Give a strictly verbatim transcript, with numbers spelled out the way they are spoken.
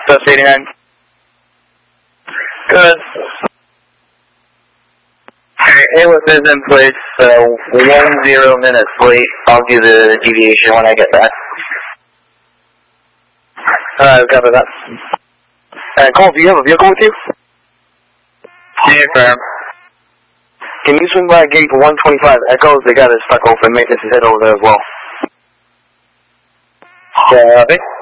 Dust eighty-nine. Good. Alright, A-List is in place, uh, one zero minutes late. I'll do the deviation when I get back. Alright, cover that. Alright, Cole, do you have a vehicle with you? Yeah, firm. Can you swing by gate one twenty-five Echoes? They got it stuck open. Maintenance is head over there as well. Copy.